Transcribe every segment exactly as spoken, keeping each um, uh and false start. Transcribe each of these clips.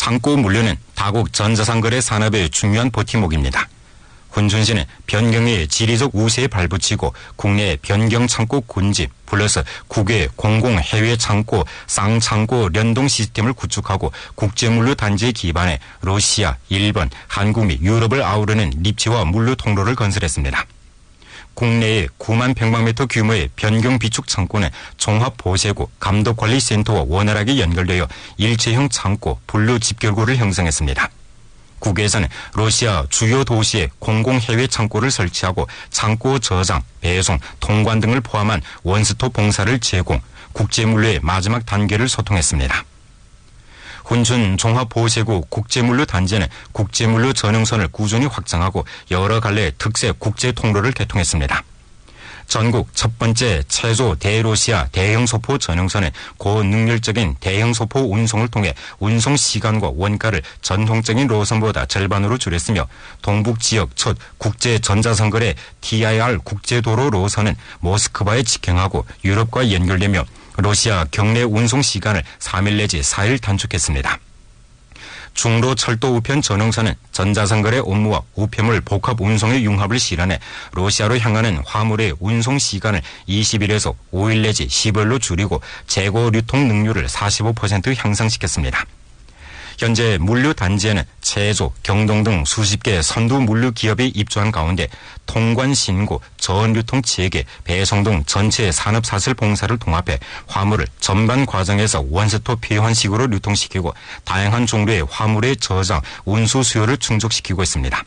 창고 물류는 다국 전자상거래 산업의 중요한 버팀목입니다. 훈춘시는 변경의 지리적 우세에 발붙이고 국내 변경 창고 군집 플러스 국외 공공 해외 창고 쌍창고 연동 시스템을 구축하고 국제물류 단지에 기반해 러시아, 일본, 한국 및 유럽을 아우르는 립치와 물류 통로를 건설했습니다. 국내에 구만 평방미터 규모의 변경 비축 창고는 종합 보세고 감독관리센터와 원활하게 연결되어 일체형 창고 분류 집결구를 형성했습니다. 국외에서는 러시아 주요 도시에 공공 해외 창고를 설치하고 창고 저장, 배송, 통관 등을 포함한 원스톱 봉사를 제공, 국제물류의 마지막 단계를 소통했습니다. 훈춘 종합보세구 국제물류 단지는 국제물류 전용선을 꾸준히 확장하고 여러 갈래 특색 국제 통로를 개통했습니다. 전국 첫 번째 최소 대러시아 대형 소포 전용선은 고능률적인 대형 소포 운송을 통해 운송 시간과 원가를 전통적인 노선보다 절반으로 줄였으며 동북 지역 첫 국제 전자선거래 티아이알 국제도로 노선은 모스크바에 직행하고 유럽과 연결되며 러시아 경내 운송 시간을 삼 일 내지 사 일 단축했습니다. 중로 철도 우편 전용선은 전자선거래 업무와 우편물 복합 운송의 융합을 실현해 러시아로 향하는 화물의 운송 시간을 이십 일에서 오 일 내지 십 일로 줄이고 재고 유통 능률을 사십오 퍼센트 향상시켰습니다. 현재 물류 단지에는 제조, 경동 등 수십 개 선두 물류 기업이 입주한 가운데 통관 신고, 전유통 체계, 배송 등 전체 산업 사슬 봉사를 통합해 화물을 전반 과정에서 원스톱 필환식으로 유통시키고 다양한 종류의 화물의 저장, 운수 수요를 충족시키고 있습니다.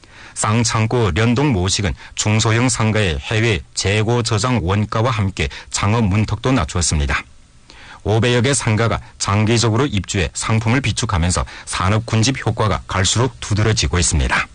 쌍창고 연동 모식은 중소형 상가의 해외 재고 저장 원가와 함께 창업 문턱도 낮추었습니다. 오백여 개 상가가 장기적으로 입주해 상품을 비축하면서 산업 군집 효과가 갈수록 두드러지고 있습니다.